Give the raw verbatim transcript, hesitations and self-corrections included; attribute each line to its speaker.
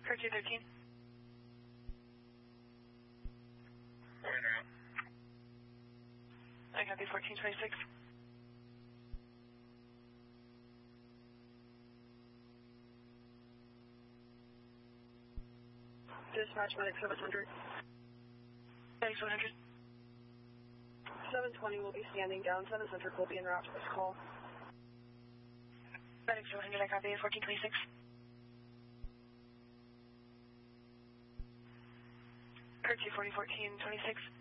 Speaker 1: Kurt two thirteen.
Speaker 2: Going around.
Speaker 1: I copy fourteen twenty-six.
Speaker 3: Dispatch medic seven hundred.
Speaker 1: Medic seven hundred.
Speaker 3: seven twenty will be standing down. seven hundred will be en route to this call.
Speaker 1: Medic seven hundred, I copy fourteen twenty-six. Kurt two forty fourteen twenty-six.